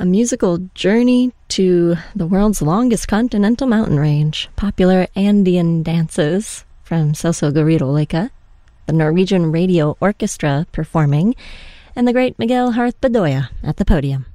A musical journey to the world's longest continental mountain range, popular Andean dances from Celso Garrido-Leica, the Norwegian Radio Orchestra performing, and the great Miguel Harth Bedoya at the podium.